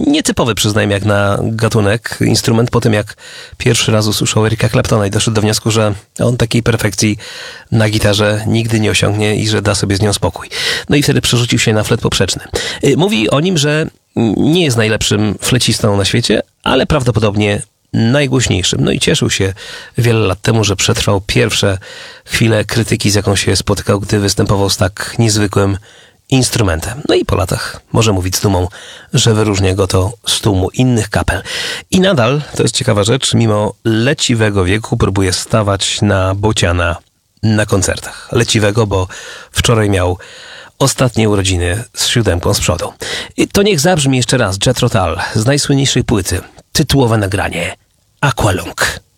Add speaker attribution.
Speaker 1: nietypowy, przyznajmy, jak na gatunek instrument. Po tym, jak pierwszy raz usłyszał Erika Claptona i doszedł do wniosku, że on takiej perfekcji na gitarze nigdy nie osiągnie i że da sobie z nią spokój. No i wtedy przerzucił się na flet poprzeczny. Mówi o nim, że nie jest najlepszym flecistą na świecie, ale prawdopodobnie najgłośniejszym. No i cieszył się wiele lat temu, że przetrwał pierwsze chwile krytyki, z jaką się spotykał, gdy występował z tak niezwykłym instrumentem. No i po latach może mówić z dumą, że wyróżnia go to z tłumu innych kapel. I nadal, to jest ciekawa rzecz, mimo leciwego wieku próbuje stawać na bociana na koncertach. Leciwego, bo wczoraj miał ostatnie urodziny z 7 z przodu. I to niech zabrzmi jeszcze raz Jethro Tull z najsłynniejszej płyty. Tytułowe nagranie Aqualung.